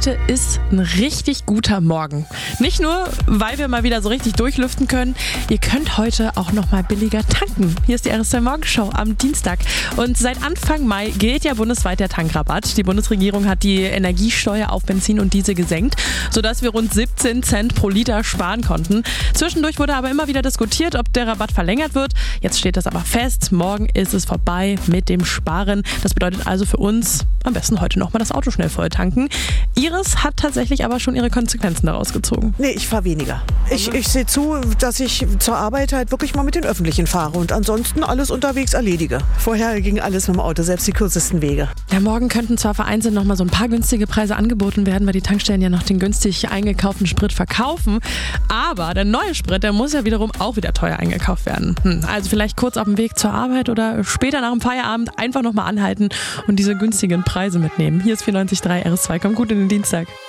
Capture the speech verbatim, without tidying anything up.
Heute ist ein richtig guter Morgen. Nicht nur, weil wir mal wieder so richtig durchlüften können, ihr könnt heute auch noch mal billiger tanken. Hier ist die R S zwei Morgenshow am Dienstag. Und seit Anfang Mai gilt ja bundesweit der Tankrabatt. Die Bundesregierung hat die Energiesteuer auf Benzin und Diesel gesenkt, sodass wir rund siebzehn Cent pro Liter sparen konnten. Zwischendurch wurde aber immer wieder diskutiert, ob der Rabatt verlängert wird. Jetzt steht das aber fest. Morgen ist es vorbei mit dem Sparen. Das bedeutet also für uns am besten heute noch mal das Auto schnell voll tanken. Iris hat tatsächlich aber schon ihre Konsequenzen daraus gezogen. Nee, ich fahre weniger. Ich, ich sehe zu, dass ich zur Arbeit halt wirklich mal mit den Öffentlichen fahre und ansonsten alles unterwegs erledige. Vorher ging alles mit dem Auto, selbst die kürzesten Wege. Ja, morgen könnten zwar vereinzelt noch mal so ein paar günstige Preise angeboten werden, weil die Tankstellen ja noch den günstig eingekauften Sprit verkaufen. Aber der neue Sprit, der muss ja wiederum auch wieder teuer eingekauft werden. Hm, also vielleicht kurz auf dem Weg zur Arbeit oder später nach dem Feierabend einfach noch mal anhalten und diese günstigen Preise mitnehmen. Hier ist vierundneunzig Komma drei R S zwei. Kommt gut in den Dienstag.